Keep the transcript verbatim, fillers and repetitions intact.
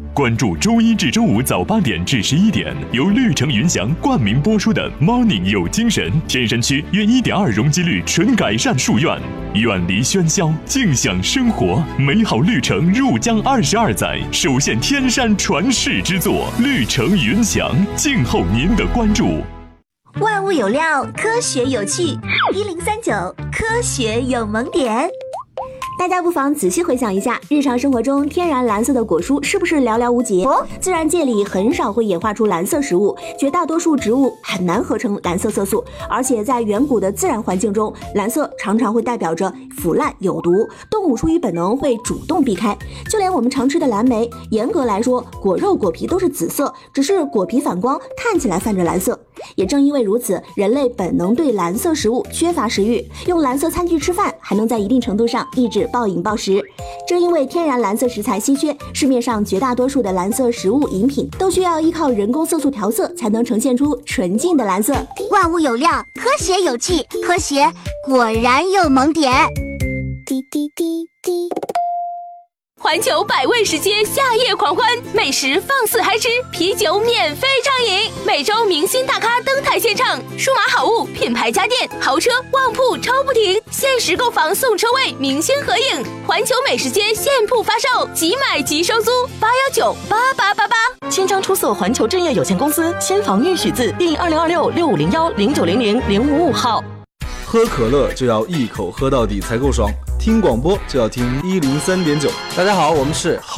关注周一至周五早八点至十一点，由绿城云翔冠名播出的 Morning 有精神，天山区约一点二容积率纯改善树院，远离喧嚣，静享生活，美好绿城入江二十二载，首现天山传世之作，绿城云翔，静候您的关注。 万物有料，科学有趣，一零三九科学有萌点。 大家不妨仔细回想一下，日常生活中天然蓝色的果蔬是不是寥寥无几？哦，自然界里很少会演化出蓝色食物，绝大多数植物很难合成蓝色色素，而且在远古的自然环境中，蓝色常常会代表着腐烂有毒，动物出于本能会主动避开。就连我们常吃的蓝莓，严格来说，果肉果皮都是紫色，只是果皮反光，看起来泛着蓝色。也正因为如此，人类本能对蓝色食物缺乏食欲，用蓝色餐具吃饭还能在一定程度上抑制暴饮暴食。正因为天然蓝色食材稀缺，市面上绝大多数的蓝色食物饮品都需要依靠人工色素调色才能呈现出纯净的蓝色。 万物有料，科学有趣，科学果然有萌点。滴滴滴滴。 环球百味食街夏夜狂欢，美食放肆嗨吃，啤酒免费畅饮，每周明星大咖登台献唱，数码好物、品牌家电、豪车、旺铺超不停，限时购房送车位，明星合影。环球美食街现铺发售，即买即收租，八幺九八八八八。 千张出色环球置业有限公司千房玉许字第二零二六六五零幺零九零零零五五号。 喝可乐就要一口喝到底才够爽，听广播就要听一零三点九。大家好，我们是